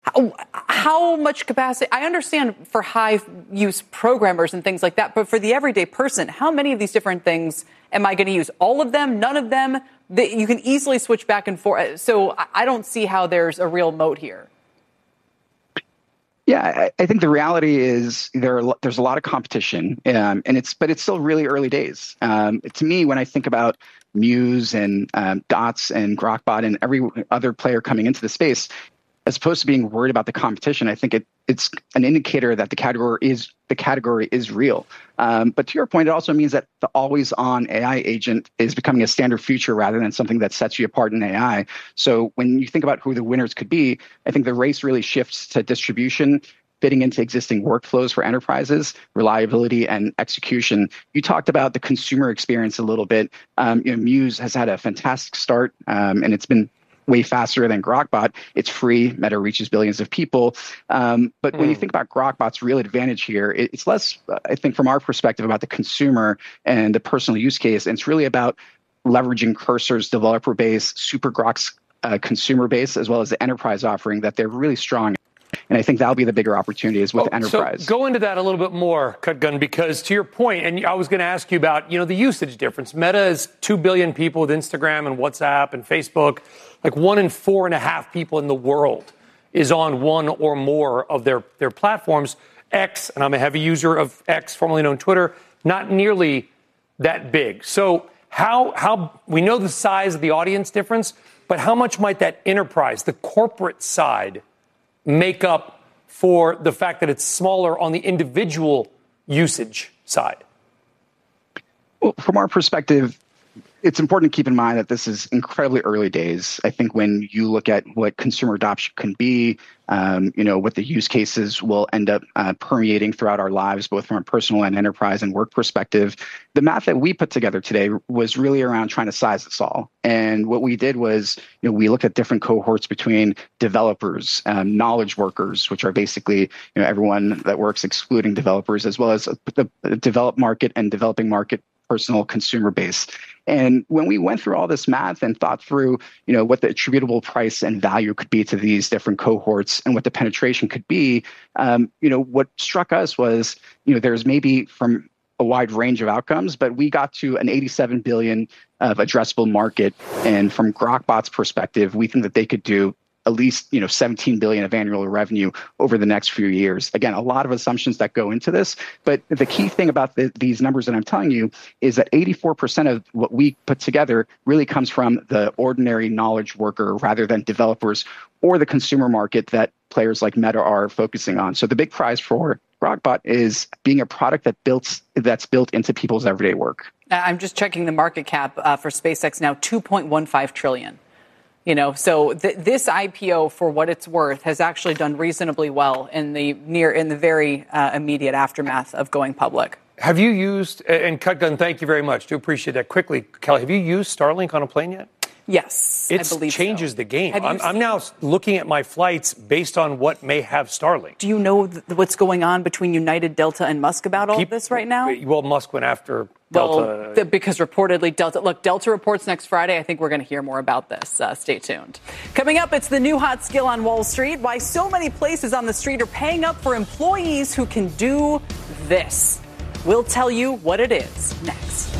How much capacity? I understand for high-use programmers and things like that, but for the everyday person, how many of these different things am I going to use? All of them? None of them? You can easily switch back and forth. So I don't see how there's a real moat here. Yeah, I think the reality is there's a lot of competition, but it's still really early days. To me, when I think about Muse and Dots and Grokbot and every other player coming into the space, as opposed to being worried about the competition, I think it's an indicator that the category is real. But to your point, it also means that the always-on AI agent is becoming a standard feature rather than something that sets you apart in AI. So when you think about who the winners could be, I think the race really shifts to distribution, fitting into existing workflows for enterprises, reliability, and execution. You talked about the consumer experience a little bit. Muse has had a fantastic start, and it's been way faster than Grokbot. It's free. Meta reaches billions of people. But when you think about Grokbot's real advantage here, it's less, I think, from our perspective about the consumer and the personal use case. And it's really about leveraging Cursor's developer base, SuperGrok's consumer base, as well as the enterprise offering that they're really strong. And I think that'll be the bigger opportunity is with enterprise. So go into that a little bit more, Kutgun, because to your point, and I was going to ask you about, the usage difference. Meta is 2 billion people with Instagram and WhatsApp and Facebook. Like 1 in 4.5 people in the world is on one or more of their platforms. X, and I'm a heavy user of X, formerly known Twitter, not nearly that big. So how we know the size of the audience difference, but how much might that enterprise, the corporate side, make up for the fact that it's smaller on the individual usage side? Well, from our perspective, it's important to keep in mind that this is incredibly early days. I think when you look at what consumer adoption can be, what the use cases will end up permeating throughout our lives, both from a personal and enterprise and work perspective, the math that we put together today was really around trying to size this all. And what we did was, we looked at different cohorts between developers, knowledge workers, which are basically, everyone that works excluding developers, as well as the developed market and developing market personal consumer base. And when we went through all this math and thought through, what the attributable price and value could be to these different cohorts and what the penetration could be, what struck us was, there's maybe from a wide range of outcomes, but we got to an 87 billion of addressable market. And from Grokbot's perspective, we think that they could do at least 17 billion of annual revenue over the next few years. Again, a lot of assumptions that go into this, but the key thing about these numbers that I'm telling you is that 84% of what we put together really comes from the ordinary knowledge worker rather than developers or the consumer market that players like Meta are focusing on. So the big prize for Grokbot is being a product that's built into people's everyday work. I'm just checking the market cap for SpaceX now, $2.15 trillion. So this IPO, for what it's worth, has actually done reasonably well in the very immediate aftermath of going public. Have you used, and Kutgun, thank you very much. Do appreciate that. Quickly, Kelly, have you used Starlink on a plane yet? Yes, I believe so. It changes the game. I'm now looking at my flights based on what may have Starlink. Do you know what's going on between United, Delta, and Musk about all of this right now? Well, Musk went after Delta. Well, because reportedly Delta reports next Friday. I think we're going to hear more about this. Stay tuned. Coming up, it's the new hot skill on Wall Street. Why so many places on the street are paying up for employees who can do this. We'll tell you what it is next.